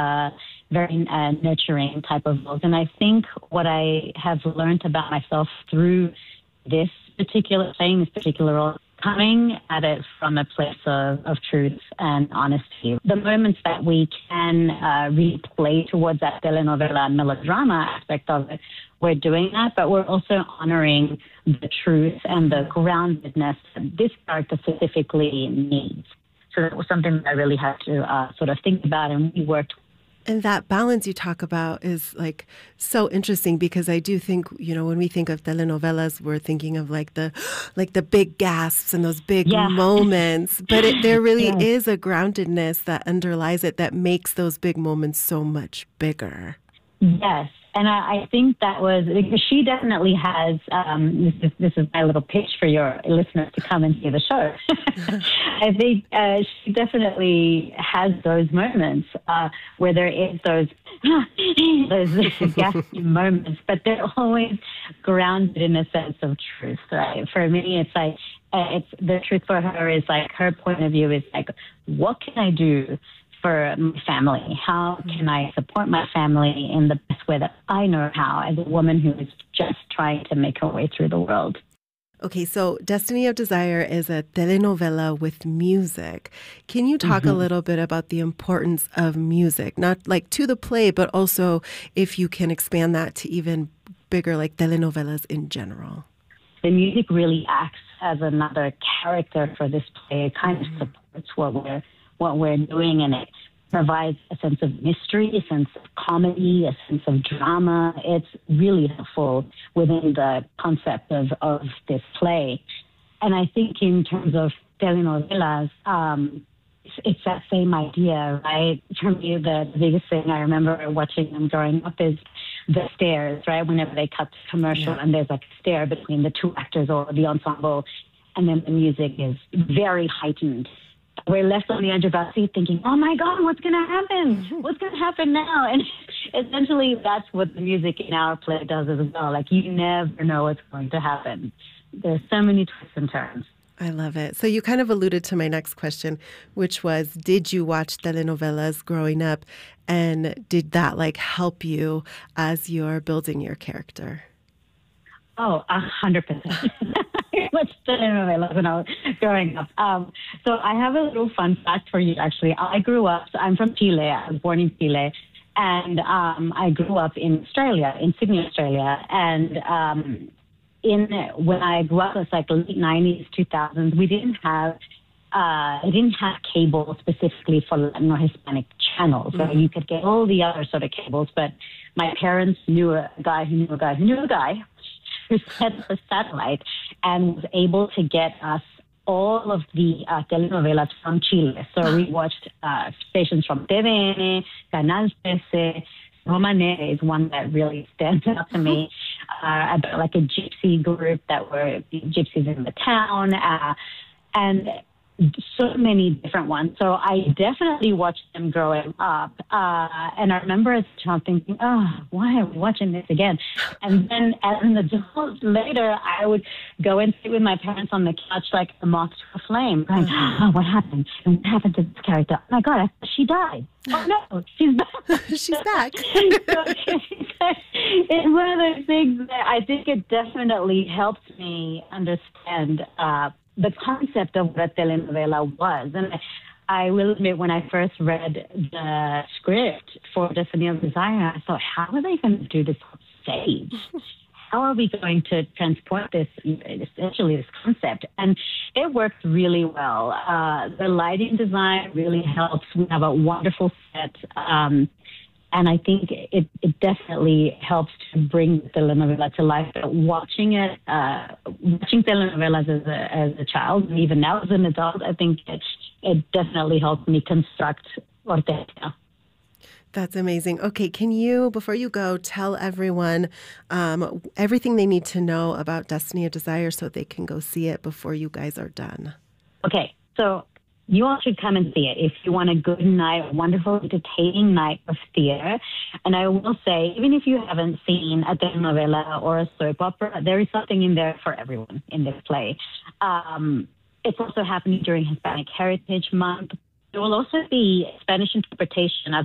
very nurturing type of roles. And I think what I have learned about myself through this playing this particular role, coming at it from a place of truth and honesty. The moments that we can really play towards that telenovela and melodrama aspect of it, we're doing that, but we're also honoring the truth and the groundedness that this character specifically needs. So that was something that I really had to sort of think about, and we worked. And that balance you talk about is like so interesting, because I do think, when we think of telenovelas, we're thinking of like the big gasps and those big moments. But there really is a groundedness that underlies it that makes those big moments so much bigger. Yes. And I think that was, because she definitely has, this is my little pitch for your listeners to come and see the show. I think she definitely has those moments where there is those gaspy moments, but they're always grounded in a sense of truth, right? For me, it's like, it's the truth for her is like, her point of view is like, what can I do for my family? How can I support my family in the best way that I know how, as a woman who is just trying to make her way through the world? Okay, so Destiny of Desire is a telenovela with music. Can you talk a little bit about the importance of music, not like to the play, but also if you can expand that to even bigger, like telenovelas in general? The music really acts as another character for this play. It kind of supports what we're doing, and it provides a sense of mystery, a sense of comedy, a sense of drama. It's really helpful within the concept of this play. And I think in terms of telenovelas, it's that same idea, right? For me, the biggest thing I remember watching them growing up is the stares, right? Whenever they cut to commercial and there's like a stare between the two actors or the ensemble, and then the music is very heightened. We're left on the edge of our seat thinking, oh my God, what's going to happen? What's going to happen now? And essentially that's what the music in our play does as well. Like, you never know what's going to happen. There's so many twists and turns. I love it. So you kind of alluded to my next question, which was, did you watch telenovelas growing up? And did that like help you as you're building your character? Oh, 100%. I watched telenovelas when I was growing up. So I have a little fun fact for you, actually. I'm from Chile. I was born in Chile. And I grew up in Australia, in Sydney, Australia. And when I grew up, it was like the late 90s, 2000s, we didn't have cable specifically for Latin or Hispanic channels. So you could get all the other sort of cables, but my parents knew a guy who knew a guy who knew a guy who set up a satellite and was able to get us all of the telenovelas from Chile. So we watched stations from TVN, Canal 13, Romané is one that really stands out to me, about like a gypsy group that were gypsies in the town, and so many different ones. So I definitely watched them growing up. And I remember as a child thinking, oh, why am I watching this again? And then as an adult later, I would go and sit with my parents on the couch like a moth to a flame, going, oh, what happened? And what happened to this character? Oh my God, she died. Oh no, she's back. She's back. It's one of those things that I think it definitely helped me understand the concept of what a telenovela was. And I will admit, when I first read the script for Destiny of Desire, I thought, how are they going to do this on stage? How are we going to transport this, essentially this concept? And it worked really well. The lighting design really helps. We have a wonderful set. And I think it definitely helps to bring the telenovela to life. But watching telenovelas as a child, and even now as an adult, I think it definitely helped me construct Ortega. That's amazing. Okay, can you, before you go, tell everyone everything they need to know about Destiny of Desire so they can go see it before you guys are done? Okay, so you all should come and see it if you want a good night, a wonderful, entertaining night of theater. And I will say, even if you haven't seen a telenovela or a soap opera, there is something in there for everyone in this play. It's also happening during Hispanic Heritage Month. There will also be Spanish interpretation